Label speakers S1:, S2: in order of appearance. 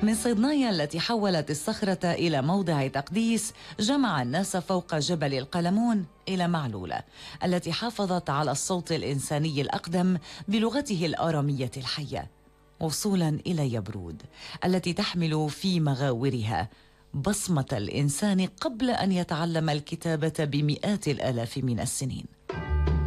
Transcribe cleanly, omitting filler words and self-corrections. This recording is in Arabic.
S1: من صيدنايا التي حولت الصخرة إلى موضع تقديس، جمع الناس فوق جبل القلمون إلى معلولة التي حافظت على الصوت الإنساني الأقدم بلغته الآرامية الحية، وصولا إلى يبرود التي تحمل في مغاورها بصمة الإنسان قبل أن يتعلم الكتابة بمئات الآلاف من السنين.